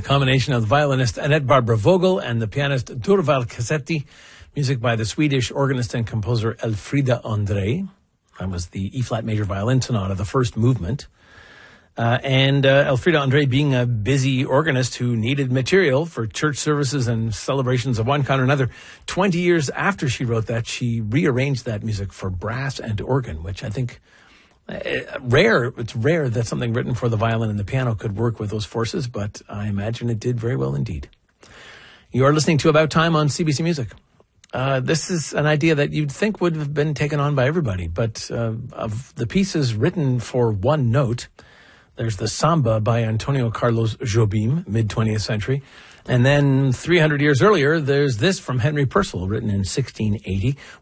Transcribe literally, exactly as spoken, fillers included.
a combination of the violinist Annette Barbara Vogel and the pianist Durval Cassetti. Music by the Swedish organist and composer Elfrida André. That was the E-flat major violin sonata, the first movement. Uh, and uh, Elfrida André, being a busy organist who needed material for church services and celebrations of one kind or another, twenty years after she wrote that, she rearranged that music for brass and organ, which I think uh, rare. It's rare that something written for the violin and the piano could work with those forces, but I imagine it did very well indeed. You are listening to About Time on C B C Music. Uh, this is an idea that you'd think would have been taken on by everybody, but uh, of the pieces written for one note, there's the Samba by Antonio Carlos Jobim, mid-twentieth century. And then three hundred years earlier, there's this from Henry Purcell, written in sixteen eighty.